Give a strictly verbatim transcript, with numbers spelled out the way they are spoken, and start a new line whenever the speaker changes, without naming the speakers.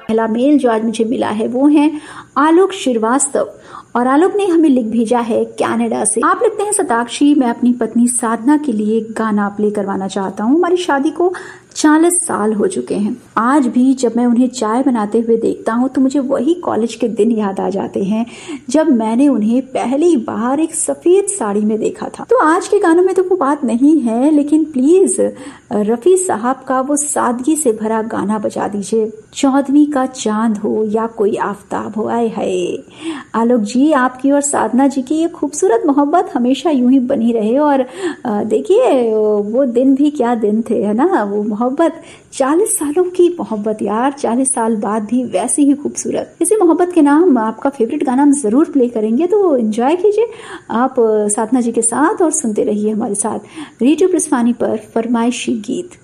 पहला मेल जो आज मुझे मिला है वो है आलोक श्रीवास्तव, और आलोक ने हमें लिख भेजा है कनाडा से। आप लिखते हैं, सताक्षी, मैं अपनी पत्नी साधना के लिए गाना प्ले करवाना चाहता हूँ। हमारी शादी को चालीस साल हो चुके हैं। आज भी जब मैं उन्हें चाय बनाते हुए देखता हूँ तो मुझे वही कॉलेज के दिन याद आ जाते हैं जब मैंने उन्हें पहली बार एक सफेद साड़ी में देखा था। तो आज के गानों में तो वो बात नहीं है, लेकिन प्लीज रफी साहब का वो सादगी से भरा गाना बजा दीजिए, चौदहवीं का चांद हो या कोई आफताब हो। आए हाय आलोक जी, आपकी और साधना जी की ये खूबसूरत मोहब्बत हमेशा यूं ही बनी रहे। और देखिए वो दिन भी क्या दिन थे, है ना, वो मोहब्बत, चालीस सालों की मोहब्बत यार, चालीस साल बाद भी वैसी ही खूबसूरत। इसी मोहब्बत के नाम आपका फेवरेट गाना हम जरूर प्ले करेंगे, तो एंजॉय कीजिए आप साधना जी के साथ और सुनते रहिए हमारे साथ रेडियो प्रस्थानी पर फरमाइशी गीत।